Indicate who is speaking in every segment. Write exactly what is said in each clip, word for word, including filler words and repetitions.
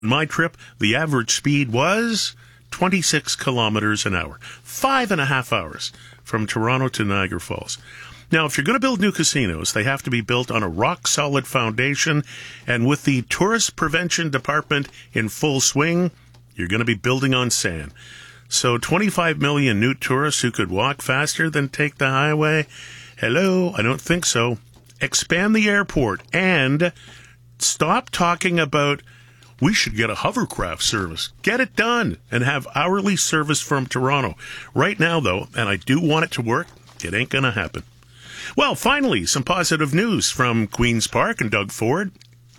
Speaker 1: My trip, the average speed was twenty-six kilometers an hour. Five and a half hours from Toronto to Niagara Falls. Now, if you're going to build new casinos, they have to be built on a rock-solid foundation. And with the Tourist Prevention Department in full swing, you're going to be building on sand. So twenty-five million new tourists who could walk faster than take the highway? Hello, I don't think so. Expand the airport and stop talking about we should get a hovercraft service. Get it done and have hourly service from Toronto. Right now, though, and I do want it to work, it ain't going to happen. Well, finally, some positive news from Queen's Park and Doug Ford.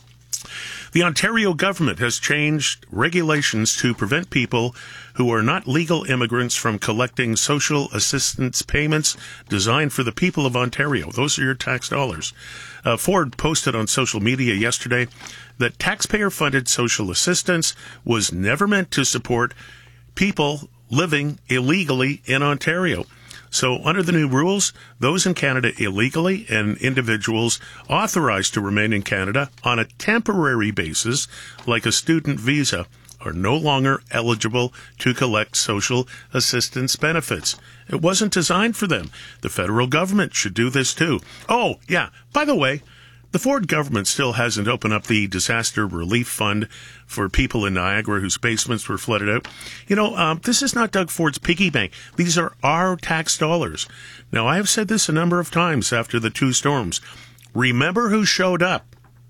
Speaker 1: The Ontario government has changed regulations to prevent people who are not legal immigrants from collecting social assistance payments designed for the people of Ontario. Those are your tax dollars. Uh, Ford posted on social media yesterday that taxpayer-funded social assistance was never meant to support people living illegally in Ontario. So under the new rules, those in Canada illegally and individuals authorized to remain in Canada on a temporary basis, like a student visa, are no longer eligible to collect social assistance benefits. It wasn't designed for them. The federal government should do this too. Oh, yeah, by the way, the Ford government still hasn't opened up the disaster relief fund for people in Niagara whose basements were flooded out. You know, um, this is not Doug Ford's piggy bank. These are our tax dollars. Now, I have said this a number of times after the two storms. Remember who showed up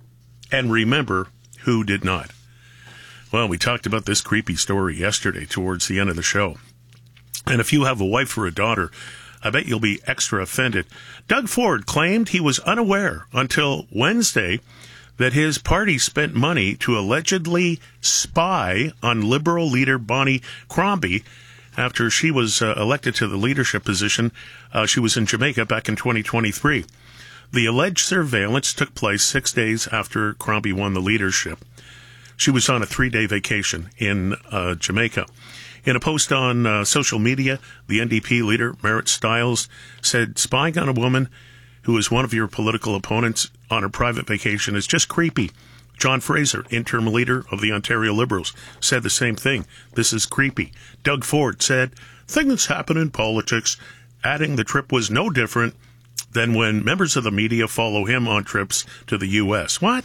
Speaker 1: and remember who did not. Well, we talked about this creepy story yesterday towards the end of the show. And if you have a wife or a daughter, I bet you'll be extra offended. Doug Ford claimed he was unaware until Wednesday that his party spent money to allegedly spy on Liberal leader Bonnie Crombie after she was uh, elected to the leadership position. Uh, she was in Jamaica back in twenty twenty-three. The alleged surveillance took place six days after Crombie won the leadership. She was on a three-day vacation in uh, Jamaica. In a post on uh, social media, the N D P leader, Marit Stiles, said spying on a woman who is one of your political opponents on a private vacation is just creepy. John Fraser, interim leader of the Ontario Liberals, said the same thing. This is creepy. Doug Ford said, things happen in politics, adding the trip was no different than when members of the media follow him on trips to the U S. What?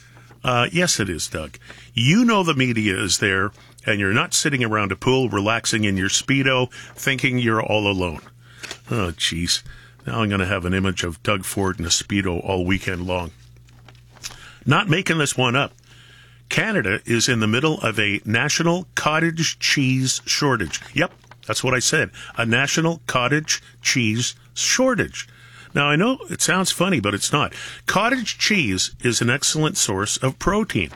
Speaker 1: Uh, yes, it is, Doug. You know the media is there, and you're not sitting around a pool relaxing in your Speedo thinking you're all alone. Oh, jeez. Now I'm going to have an image of Doug Ford in a Speedo all weekend long. Not making this one up. Canada is in the middle of a national cottage cheese shortage. Yep, that's what I said. A national cottage cheese shortage. Now, I know it sounds funny, but it's not. Cottage cheese is an excellent source of protein.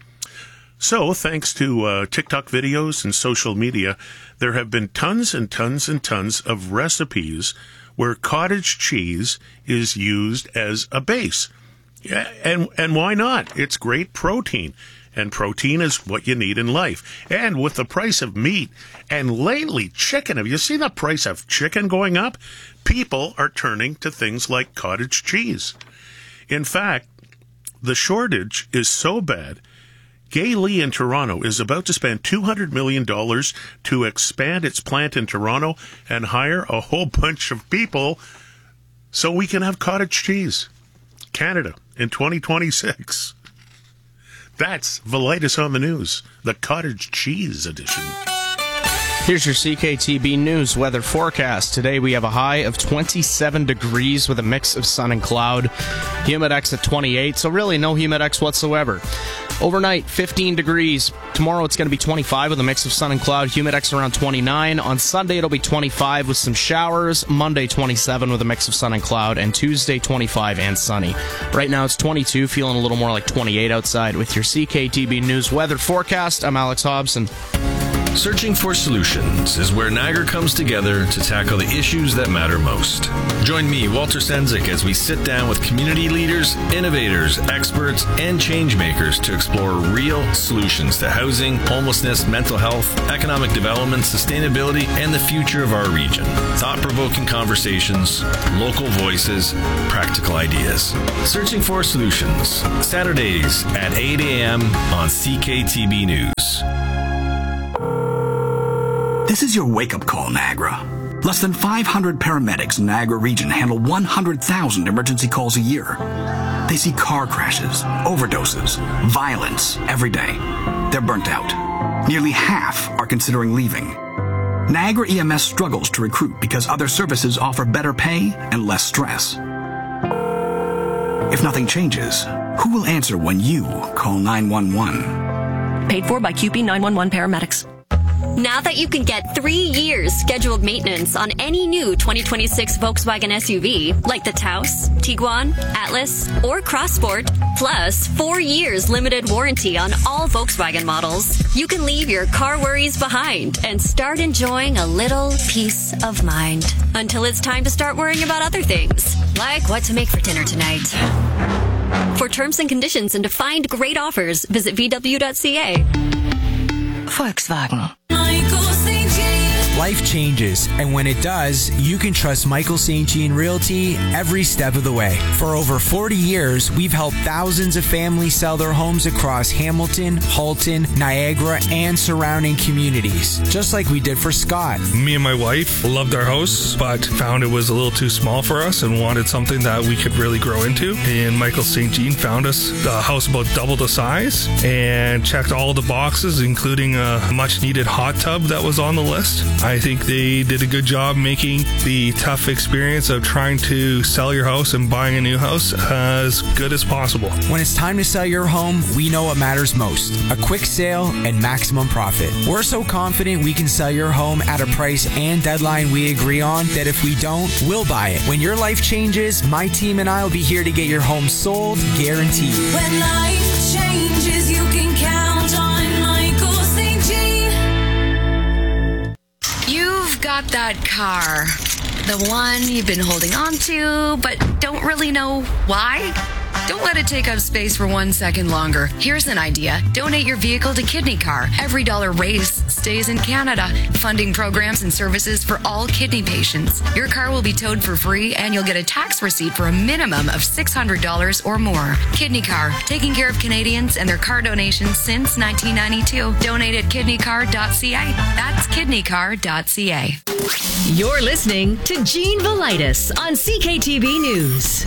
Speaker 1: So, thanks to uh, TikTok videos and social media, there have been tons and tons and tons of recipes where cottage cheese is used as a base. Yeah, and and why not? It's great protein. And protein is what you need in life. And with the price of meat, and lately chicken, have you seen the price of chicken going up? People are turning to things like cottage cheese. In fact, the shortage is so bad, Gay Lee in Toronto is about to spend two hundred million dollars to expand its plant in Toronto and hire a whole bunch of people so we can have cottage cheese. Canada in twenty twenty-six. That's Velitis on the News, the cottage cheese edition.
Speaker 2: Here's your C K T B News weather forecast. Today we have a high of twenty-seven degrees with a mix of sun and cloud. Humidex at twenty-eight, so really no Humidex whatsoever. Overnight, fifteen degrees. Tomorrow it's going to be twenty-five with a mix of sun and cloud. Humidex around twenty-nine. On Sunday it'll be twenty-five with some showers. Monday twenty-seven with a mix of sun and cloud. And Tuesday twenty-five and sunny. Right now it's twenty-two, feeling a little more like twenty-eight outside. With your C K T B News weather forecast, I'm Alex Hobson.
Speaker 3: Searching for Solutions is where Niagara comes together to tackle the issues that matter most. Join me, Walter Sendzik, as we sit down with community leaders, innovators, experts, and change makers to explore real solutions to housing, homelessness, mental health, economic development, sustainability, and the future of our region. Thought-provoking conversations, local voices, practical ideas. Searching for Solutions, Saturdays at eight a.m. on C K T B News.
Speaker 4: This is your wake-up call, Niagara. Less than five hundred paramedics in Niagara region handle one hundred thousand emergency calls a year. They see car crashes, overdoses, violence every day. They're burnt out. Nearly half are considering leaving. Niagara E M S struggles to recruit because other services offer better pay and less stress. If nothing changes, who will answer when you call nine one one?
Speaker 5: Paid for by Q P nine one one paramedics.
Speaker 6: Now that you can get three years scheduled maintenance on any new twenty twenty-six Volkswagen S U V, like the Taos, Tiguan, Atlas, or Crossport, plus four years limited warranty on all Volkswagen models, you can leave your car worries behind and start enjoying a little peace of mind. Until it's time to start worrying about other things, like what to make for dinner tonight. For terms and conditions and to find great offers, visit V W dot C A.
Speaker 5: Volkswagen.
Speaker 7: Life changes, and when it does, you can trust Michael Saint Jean Realty every step of the way. For over forty years, we've helped thousands of families sell their homes across Hamilton, Halton, Niagara, and surrounding communities, just like we did for Scott.
Speaker 8: Me and my wife loved our house, but found it was a little too small for us and wanted something that we could really grow into. And Michael Saint Jean found us the house about double the size and checked all the boxes, including a much-needed hot tub that was on the list. I think they did a good job making the tough experience of trying to sell your house and buying a new house as good as possible.
Speaker 7: When it's time to sell your home, we know what matters most: a quick sale and maximum profit. We're so confident we can sell your home at a price and deadline we agree on that if we don't, we'll buy it. When your life changes, my team and I will be here to get your home sold, guaranteed.
Speaker 9: When life changes, you can count on Michael Saint Jean.
Speaker 10: You've got that car, the one you've been holding on to, but don't really know why? Don't let it take up space for one second longer. Here's an idea. Donate your vehicle to Kidney Car. Every dollar raised stays in Canada, funding programs and services for all kidney patients. Your car will be towed for free, and you'll get a tax receipt for a minimum of six hundred dollars or more. Kidney Car, taking care of Canadians and their car donations since nineteen ninety-two. Donate at kidney car dot c a. That's kidney car dot c a.
Speaker 11: You're listening to Jean Velitis on C K T B News.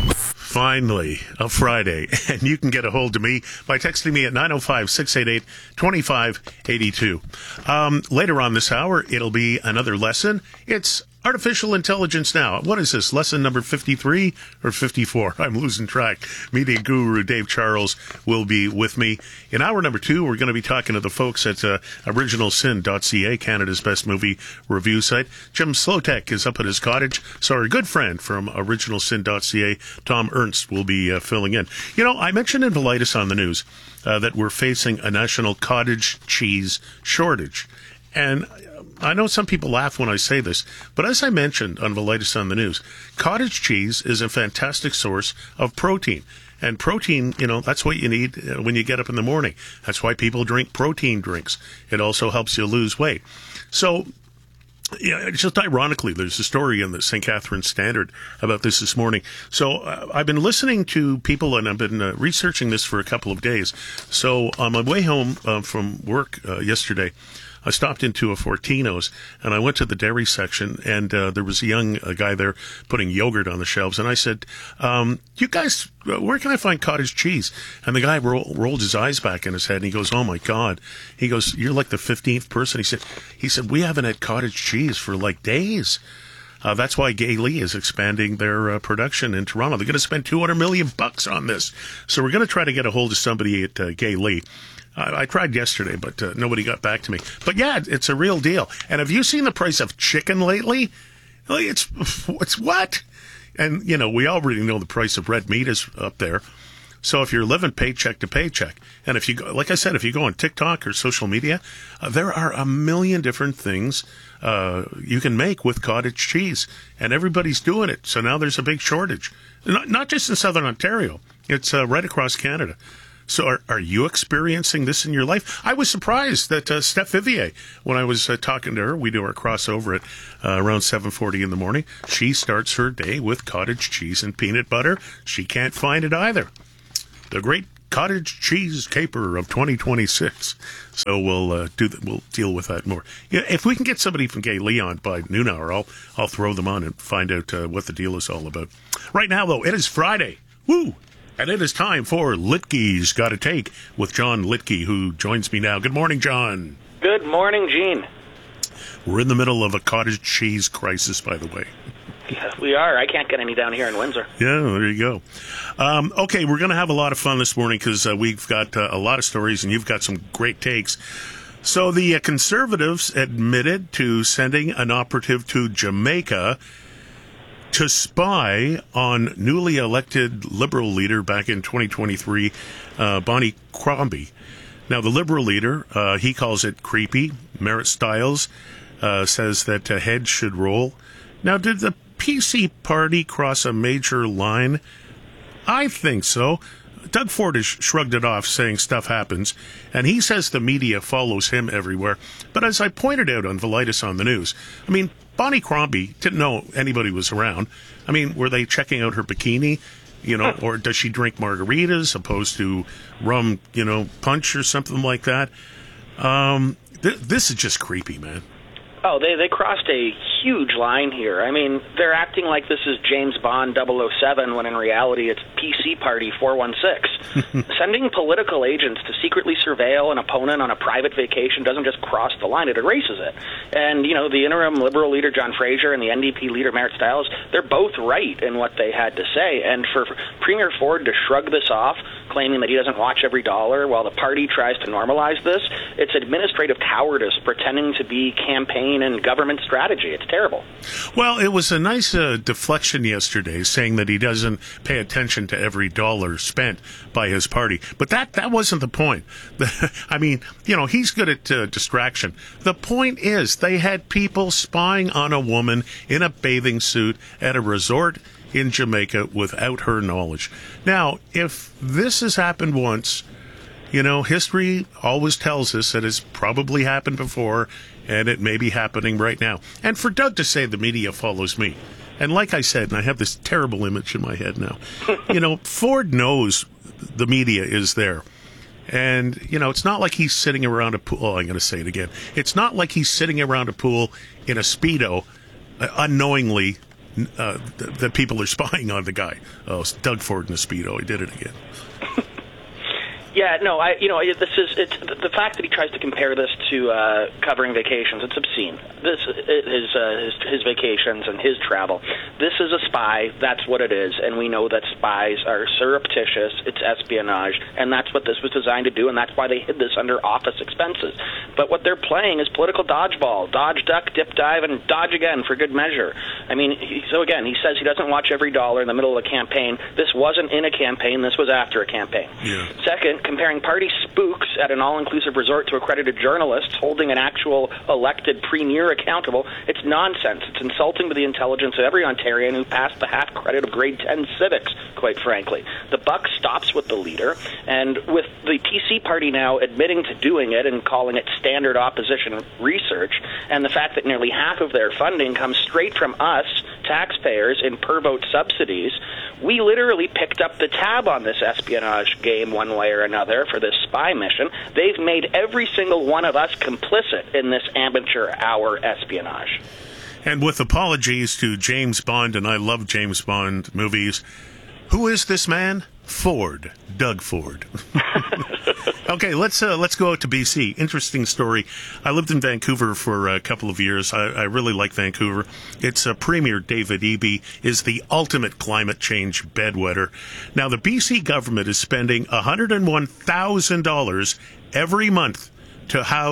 Speaker 1: Finally, a Friday, and you can get a hold of me by texting me at nine oh five, six eight eight, two five eight two. Um, later on this hour, it'll be another lesson. It's Artificial Intelligence Now. What is this, lesson number fifty-three or fifty-four? I'm losing track. Media guru Dave Charles will be with me. In hour number two, we're going to be talking to the folks at uh, original sin dot c a, Canada's best movie review site. Jim Slotek is up at his cottage, so our good friend from original sin dot c a, Tom Ernst, will be uh, filling in. You know, I mentioned in Velitis on the news uh, that we're facing a national cottage cheese shortage. And I know some people laugh when I say this, but as I mentioned on Velitis on the news, cottage cheese is a fantastic source of protein. And protein, you know, that's what you need when you get up in the morning. That's why people drink protein drinks. It also helps you lose weight. So, yeah, just ironically, there's a story in the Saint Catharines Standard about this this morning. So uh, I've been listening to people, and I've been uh, researching this for a couple of days. So on my way home uh, from work uh, yesterday, I stopped into a Fortino's, and I went to the dairy section, and uh, there was a young uh, guy there putting yogurt on the shelves. And I said, um, you guys, uh, where can I find cottage cheese? And the guy ro- rolled his eyes back in his head, and he goes, oh, my God. He goes, you're like the fifteenth person. He said, he said, we haven't had cottage cheese for like days. Uh, that's why Gay Lee is expanding their uh, production in Toronto. They're going to spend two hundred million bucks on this. So we're going to try to get a hold of somebody at uh, Gay Lee. I, I tried yesterday, but uh, nobody got back to me. But yeah, it's a real deal. And have you seen the price of chicken lately? It's, it's what? And, you know, we already know the price of red meat is up there. So if you're living paycheck to paycheck, and if you go, like I said, if you go on TikTok or social media, uh, there are a million different things uh, you can make with cottage cheese, and everybody's doing it. So now there's a big shortage, not, not just in Southern Ontario. It's uh, right across Canada. So are, are you experiencing this in your life? I was surprised that uh, Steph Vivier, when I was uh, talking to her, we do our crossover at uh, around seven forty in the morning. She starts her day with cottage cheese and peanut butter. She can't find it either. The great cottage cheese caper of twenty twenty-six. So we'll uh, do that. We'll deal with that more. Yeah, if we can get somebody from Gay Leon by noon hour, I'll I'll throw them on and find out uh, what the deal is all about. Right now, though, it is Friday. Woo! And it is time for Litke's Gotta Take with John Litke, who joins me now. Good morning, John.
Speaker 12: Good morning, Gene.
Speaker 1: We're in the middle of a cottage cheese crisis, by the way.
Speaker 12: Yes, we are. I can't get any down here in Windsor.
Speaker 1: Yeah, there you go. Um, okay, we're going to have a lot of fun this morning because uh, we've got uh, a lot of stories and you've got some great takes. So the uh, Conservatives admitted to sending an operative to Jamaica to spy on newly elected Liberal leader back in twenty twenty-three, uh, Bonnie Crombie. Now, the Liberal leader, uh, he calls it creepy. Merritt Stiles uh, says that uh, heads should roll. Now, did the P C party cross a major line? I think so. Doug Ford has shrugged it off, saying stuff happens, and he says the media follows him everywhere. But as I pointed out on Velitis on the News, I mean, Bonnie Crombie didn't know anybody was around. I mean, were they checking out her bikini? You know, or does she drink margaritas opposed to rum, you know, punch or something like that? Um, th- this is just creepy, man.
Speaker 12: Oh, they they crossed a huge line here. I mean, they're acting like this is James Bond double oh seven when in reality it's P C Party four one six. Sending political agents to secretly surveil an opponent on a private vacation doesn't just cross the line, it erases it. And, you know, the interim Liberal leader, John Fraser, and the N D P leader, Merritt Stiles, they're both right in what they had to say. And for Premier Ford to shrug this off, claiming that he doesn't watch every dollar while the party tries to normalize this, it's administrative cowardice pretending to be campaign and government strategy. It's terrible.
Speaker 1: Well, it was a nice uh, deflection yesterday, saying that he doesn't pay attention to every dollar spent by his party. But that, that wasn't the point. I mean, you know, he's good at uh, distraction. The point is they had people spying on a woman in a bathing suit at a resort in Jamaica without her knowledge. Now, if this has happened once, you know, history always tells us that it's probably happened before, and it may be happening right now. And for Doug to say the media follows me, and like I said, and I have this terrible image in my head now, you know, Ford knows the media is there. And, you know, it's not like he's sitting around a pool. Oh, I'm going to say it again. It's not like he's sitting around a pool in a Speedo uh, unknowingly uh, th- that people are spying on the guy. Oh, it's Doug Ford in a Speedo. He did it again.
Speaker 12: Yeah, no, I, you know, this is it's the fact that he tries to compare this to uh, covering vacations. It's obscene. This is uh, his, his vacations and his travel. This is a spy. That's what it is, and we know that spies are surreptitious. It's espionage, and that's what this was designed to do, and that's why they hid this under office expenses. But what they're playing is political dodgeball: dodge, duck, dip, dive, and dodge again for good measure. I mean, he, so again, he says he doesn't watch every dollar in the middle of a campaign. This wasn't in a campaign. This was after a campaign.
Speaker 1: Yeah.
Speaker 12: Second, comparing party spooks at an all-inclusive resort to accredited journalists holding an actual elected premier accountable, it's nonsense. It's insulting to the intelligence of every Ontarian who passed the half credit of grade ten civics, quite frankly. The buck stops with the leader, and with the P C party now admitting to doing it and calling it standard opposition research, and the fact that nearly half of their funding comes straight from us, taxpayers, in per-vote subsidies, we literally picked up the tab on this espionage game one way or another for this spy mission. They've made every single one of us complicit in this amateur hour espionage.
Speaker 1: And with apologies to James Bond, and I love James Bond movies, who is this man? Ford. Doug Ford. Okay, let's uh, let's go out to B C. Interesting story. I lived in Vancouver for a couple of years. I, I really like Vancouver. Its uh, Premier David Eby is the ultimate climate change bedwetter. Now, the B C government is spending one hundred one thousand dollars every month to house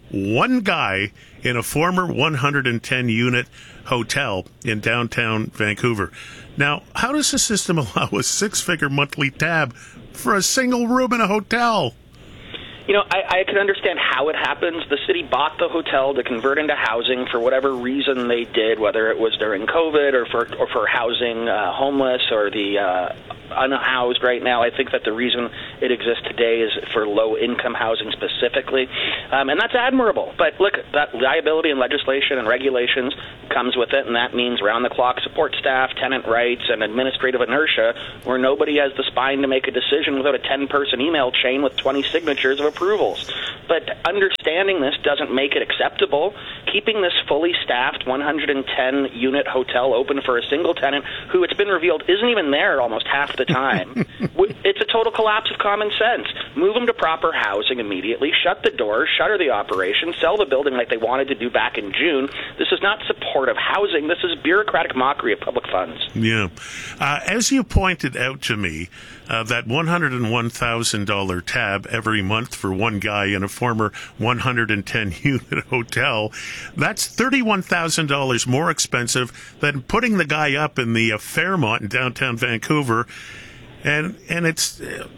Speaker 1: one guy in a former one hundred ten unit hotel in downtown Vancouver. Now, how does the system allow a six-figure monthly tab for a single room in a hotel?
Speaker 12: You know, I, I can understand how it happens. The city bought the hotel to convert into housing for whatever reason they did, whether it was during COVID or for or for housing uh, homeless or the uh, unhoused right now. I think that the reason it exists today is for low-income housing specifically, um, and that's admirable. But look, that liability and legislation and regulations comes with it, and that means round-the-clock support staff, tenant rights, and administrative inertia, where nobody has the spine to make a decision without a ten-person email chain with twenty signatures of approvals. But understanding this doesn't make it acceptable. Keeping this fully staffed one hundred ten unit hotel open for a single tenant who, it's been revealed, isn't even there almost half the time, it's a total collapse of common sense. Move them to proper housing immediately, shut the doors, shutter the operation, sell the building like they wanted to do back in June. This is not supportive housing. This is bureaucratic mockery of public funds.
Speaker 1: Yeah. Uh, as you pointed out to me, uh, that one hundred one thousand dollars tab every month for one guy in a former one hundred ten unit hotel, that's thirty-one thousand dollars more expensive than putting the guy up in the uh, Fairmont in downtown Vancouver. And, and it's... Uh,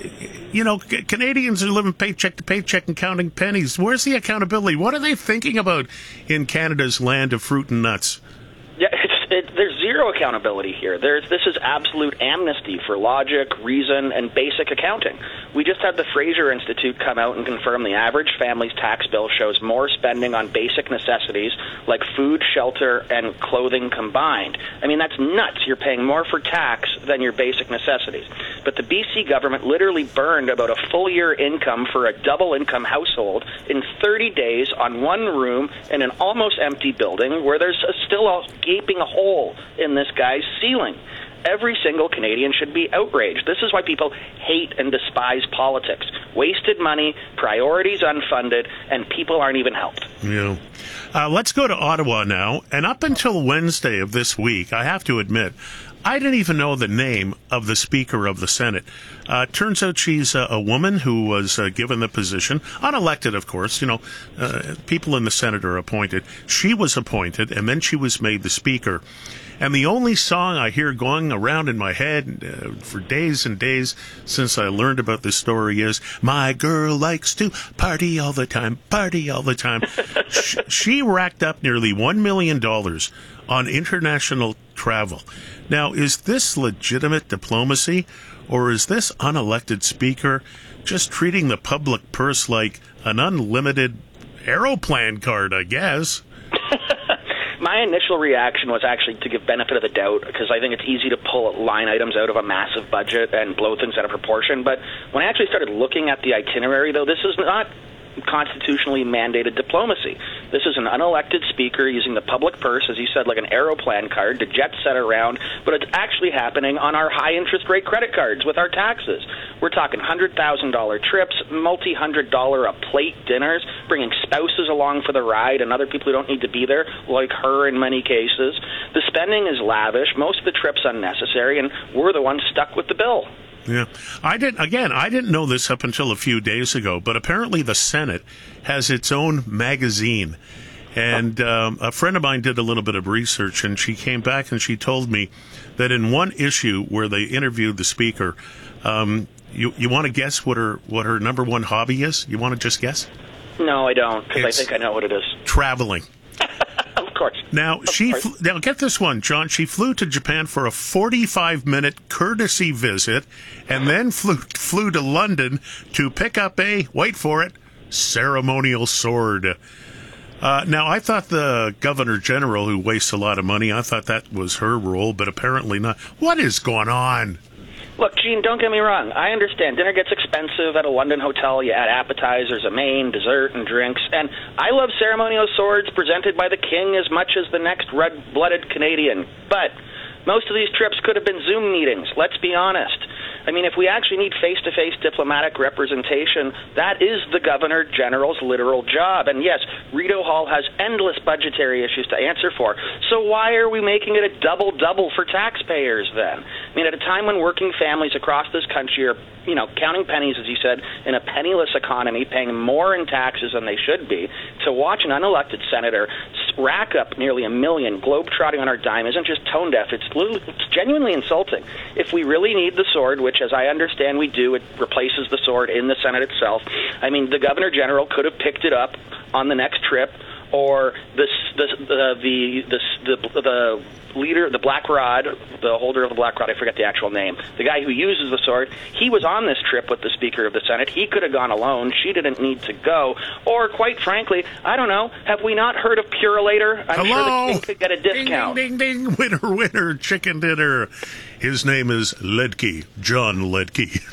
Speaker 1: You know, Canadians are living paycheck to paycheck and counting pennies. Where's the accountability? What are they thinking about in Canada's land of fruit and nuts?
Speaker 12: Yeah, it's, it, there's zero accountability here. There's, this is absolute amnesty for logic, reason, and basic accounting. We just had the Fraser Institute come out and confirm the average family's tax bill shows more spending on basic necessities like food, shelter, and clothing combined. I mean, that's nuts. You're paying more for tax than your basic necessities. But the B C government literally burned about a full year income for a double-income household in thirty days on one room in an almost empty building where there's a, still a gaping hole in this guy's ceiling. Every single Canadian should be outraged. This is why people hate and despise politics. Wasted money, priorities unfunded, and people aren't even helped.
Speaker 1: Yeah. Uh, let's go to Ottawa now. And up until Wednesday of this week, I have to admit, I didn't even know the name of the Speaker of the Senate. Uh, turns out she's a, a woman who was uh, given the position, unelected, of course. You know, uh, people in the Senate are appointed. She was appointed, and then she was made the Speaker. And the only song I hear going around in my head uh, for days and days since I learned about this story is, "My girl likes to party all the time, party all the time." she, she racked up nearly one million dollars on international travel. Now, is this legitimate diplomacy, or is this unelected speaker just treating the public purse like an unlimited Aeroplan card, I guess?
Speaker 12: My initial reaction was actually to give benefit of the doubt, because I think it's easy to pull line items out of a massive budget and blow things out of proportion. But when I actually started looking at the itinerary, though, this is not constitutionally mandated diplomacy. This is an unelected speaker using the public purse, as you said, like an Aeroplan card to jet set around, but it's actually happening on our high interest rate credit cards with our taxes. We're talking one hundred thousand dollars trips, multi-hundred dollar a plate dinners, bringing spouses along for the ride and other people who don't need to be there, like her in many cases. The spending is lavish, most of the trips unnecessary, and we're the ones stuck with the bill.
Speaker 1: Yeah. I didn't, again, I didn't know this up until a few days ago, but apparently the Senate has its own magazine. And um, a friend of mine did a little bit of research, and she came back and she told me that in one issue where they interviewed the speaker, um, you, you want to guess what her, what her number one hobby is? You want to just guess?
Speaker 12: No, I don't, because I think I know what it is.
Speaker 1: Traveling.
Speaker 12: Of course.
Speaker 1: Now,
Speaker 12: of
Speaker 1: she
Speaker 12: course.
Speaker 1: Fl- now get this one, John. She flew to Japan for a forty-five minute courtesy visit and then flew flew to London to pick up a, wait for it, ceremonial sword. Uh, now, I thought the Governor General, who wastes a lot of money, I thought that was her role, but apparently not. What is going on?
Speaker 12: Look, Gene, don't get me wrong. I understand dinner gets expensive at a London hotel. You add appetizers, a main, dessert, and drinks. And I love ceremonial swords presented by the king as much as the next red-blooded Canadian. But most of these trips could have been Zoom meetings, let's be honest. I mean, if we actually need face-to-face diplomatic representation, that is the Governor General's literal job. And yes, Rideau Hall has endless budgetary issues to answer for. So why are we making it a double-double for taxpayers then? I mean, at a time when working families across this country are, you know, counting pennies, as you said, in a penniless economy, paying more in taxes than they should be, to watch an unelected senator rack up nearly a million, globe-trotting on our dime, isn't just tone deaf. It's, it's genuinely insulting. If we really need the sword, which, as I understand we do, it replaces the sword in the Senate itself. I mean, the Governor General could have picked it up on the next trip, or the the the the, the, the leader, the Black Rod, the holder of the Black Rod, I forget the actual name, the guy who uses the sword, he was on this trip with the Speaker of the Senate. He could have gone alone. She didn't need to go. Or, quite frankly, I don't know, have we not heard of Purolator? I'm
Speaker 1: Hello?
Speaker 12: sure the king could get a discount.
Speaker 1: Ding, ding, ding, winner, winner, chicken dinner. His name is Ledke, John Ledke.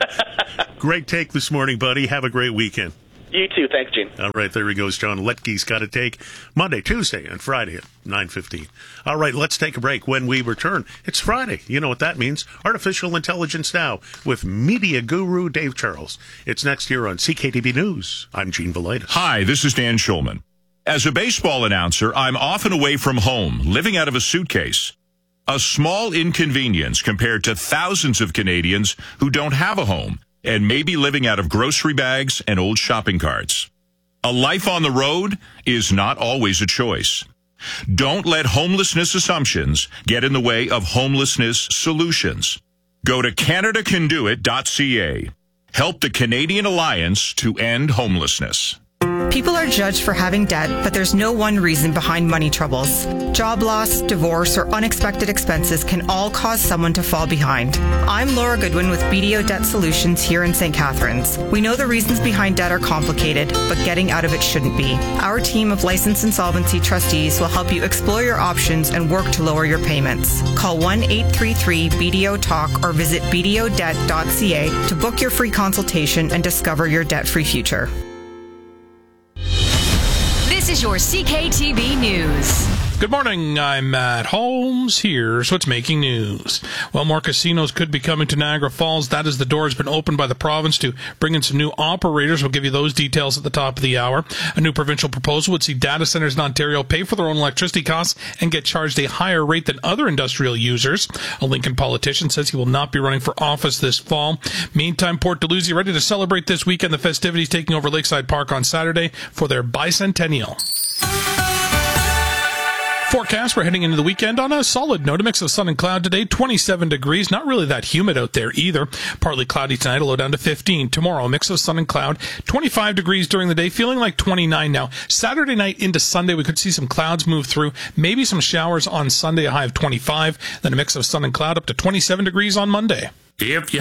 Speaker 1: Great take this morning, buddy. Have a great weekend.
Speaker 12: You too. Thanks, Gene.
Speaker 1: All right, there he goes. John Letke's got a take Monday, Tuesday, and Friday at nine fifteen. All right, let's take a break. When we return, it's Friday. You know what that means. Artificial Intelligence Now with media guru Dave Charles. It's next year on C K T B News. I'm Gene Velitis.
Speaker 13: Hi, this is Dan Schulman. As a baseball announcer, I'm often away from home, living out of a suitcase. A small inconvenience compared to thousands of Canadians who don't have a home and may be living out of grocery bags and old shopping carts. A life on the road is not always a choice. Don't let homelessness assumptions get in the way of homelessness solutions. Go to Canada Can Do It dot C A. Help the Canadian Alliance to End Homelessness.
Speaker 14: People are judged for having debt, but there's no one reason behind money troubles. Job loss, divorce, or unexpected expenses can all cause someone to fall behind. I'm Laura Goodwin with B D O Debt Solutions here in Saint Catharines. We know the reasons behind debt are complicated, but getting out of it shouldn't be. Our team of licensed insolvency trustees will help you explore your options and work to lower your payments. Call one eight three three B D O Talk or visit B D O debt dot C A to book your free consultation and discover your debt-free future.
Speaker 11: This is your C K T B News.
Speaker 15: Good morning, I'm Matt Holmes. Here's what's making news. Well, more casinos could be coming to Niagara Falls. That is, the door has been opened by the province to bring in some new operators. We'll give you those details at the top of the hour. A new provincial proposal would see data centers in Ontario pay for their own electricity costs and get charged a higher rate than other industrial users. A Lincoln politician says he will not be running for office this fall. Meantime, Port Dalhousie ready to celebrate this weekend the festivities taking over Lakeside Park on Saturday for their bicentennial. Forecast, we're heading into the weekend on a solid note. A mix of sun and cloud today, twenty-seven degrees. Not really that humid out there either. Partly cloudy tonight, a low down to fifteen. Tomorrow, a mix of sun and cloud, twenty-five degrees during the day, feeling like twenty-nine now. Saturday night into Sunday, we could see some clouds move through. Maybe some showers on Sunday, a high of twenty-five. Then a mix of sun and cloud up to twenty-seven degrees on Monday.
Speaker 16: If you